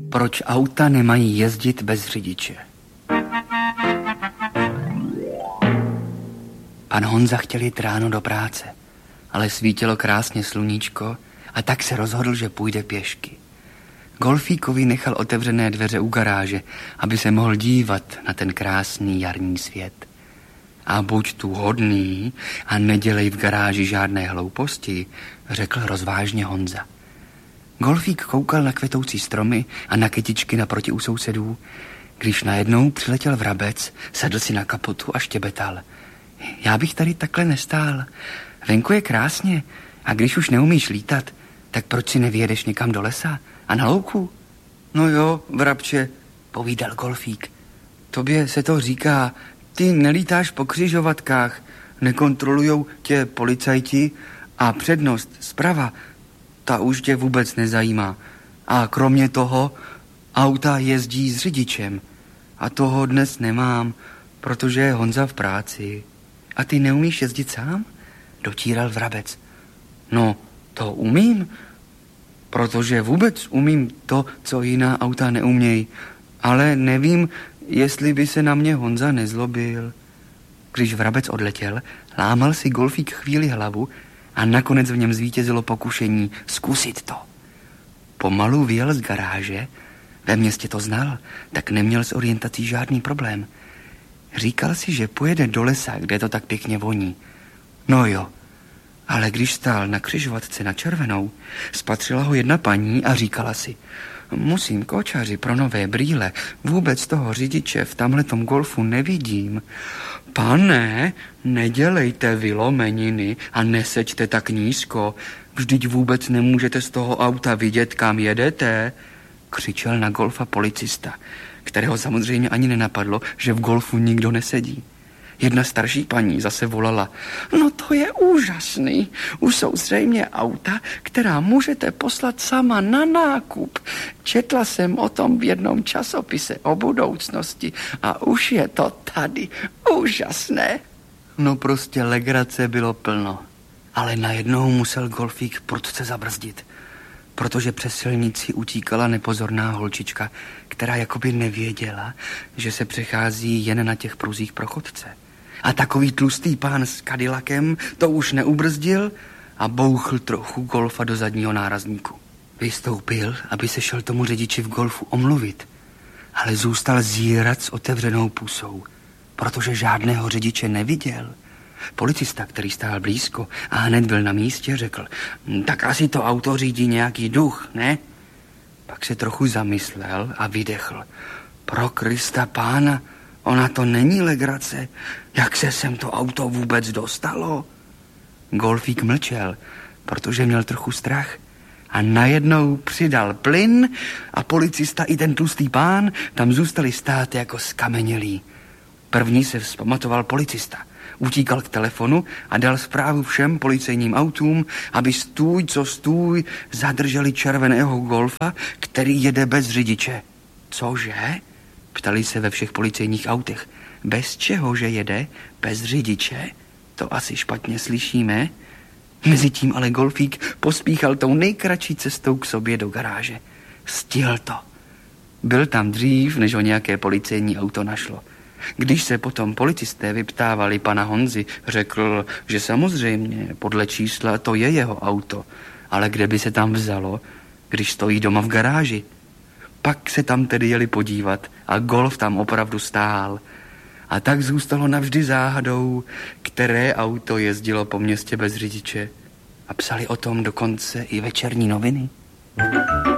Proč auta nemají jezdit bez řidiče? Pan Honza chtěl jít ráno do práce, ale svítilo krásně sluníčko a tak se rozhodl, že půjde pěšky. Golfíkovi nechal otevřené dveře u garáže, aby se mohl dívat na ten krásný jarní svět. A buď tu hodný a nedělej v garáži žádné hlouposti, řekl rozvážně Honza. Golfík koukal na kvetoucí stromy a na kytičky naproti u sousedů, když najednou přiletěl vrabec, sedl si na kapotu a štěbetal. Já bych tady takhle nestál. Venku je krásně a když už neumíš lítat, tak proč si nevyjedeš někam do lesa a na louku? No jo, vrabče, povídal Golfík. Tobě se to říká, ty nelítáš po křižovatkách, nekontrolujou tě policajti a přednost zprava, ta už tě vůbec nezajímá. A kromě toho auta jezdí s řidičem a toho dnes nemám, protože je Honza v práci. A ty neumíš jezdit sám? Dotíral vrabec. No, to umím, protože vůbec umím to, co jiná auta neumějí, ale nevím, jestli by se na mě Honza nezlobil. Když vrabec odletěl, lámal si Golfík chvíli hlavu a nakonec v něm zvítězilo pokušení zkusit to. Pomalu vyjel z garáže, ve městě to znal, tak neměl s orientací žádný problém. Říkal si, že pojede do lesa, kde to tak pěkně voní. No jo, ale když stál na křižovatce na červenou, spatřila ho jedna paní a říkala si, musím kočaři pro nové brýle, vůbec toho řidiče v tamhletom Golfu nevidím. Pane, nedělejte vylomeniny a neseďte tak nízko, vždyť vůbec nemůžete z toho auta vidět, kam jedete, křičel na Golfa policista, kterého samozřejmě ani nenapadlo, že v Golfu nikdo nesedí. Jedna starší paní zase volala, no to je úžasný, už jsou zřejmě auta, která můžete poslat sama na nákup. Četla jsem o tom v jednom časopise o budoucnosti a už je to tady, úžasné. No prostě legrace bylo plno, ale najednou musel Golfík prudce zabrzdit, protože přes silnici utíkala nepozorná holčička, která jakoby nevěděla, že se přechází jen na těch pruzích pro chodce. A takový tlustý pán s Cadillacem to už neubrzdil a bouchl trochu Golfa do zadního nárazníku. Vystoupil, aby se šel tomu řidiči v Golfu omluvit, ale zůstal zírat s otevřenou pusou, protože žádného řidiče neviděl. Policista, který stál blízko a hned byl na místě, řekl, tak asi to auto řídí nějaký duch, ne? Pak se trochu zamyslel a vydechl. Pro Krista pána, ona to není legrace. Jak se sem to auto vůbec dostalo? Golfík mlčel, protože měl trochu strach. A najednou přidal plyn a policista i ten tlustý pán tam zůstali stát jako skamenělí. První se vzpamatoval policista. Utíkal k telefonu a dal zprávu všem policejním autům, aby stůj, co stůj, zadrželi červeného Golfa, který jede bez řidiče. Cože? Ptali se ve všech policejních autech. Bez čeho, že jede? Bez řidiče? To asi špatně slyšíme. Mezitím ale Golfík pospíchal tou nejkratší cestou k sobě do garáže. Stihl to. Byl tam dřív, než ho nějaké policejní auto našlo. Když se potom policisté vyptávali pana Honzy, řekl, že samozřejmě podle čísla to je jeho auto, ale kde by se tam vzalo, když stojí doma v garáži? Pak se tam tedy jeli podívat a Golf tam opravdu stál. A tak zůstalo navždy záhadou, které auto jezdilo po městě bez řidiče. A psali o tom dokonce i večerní noviny.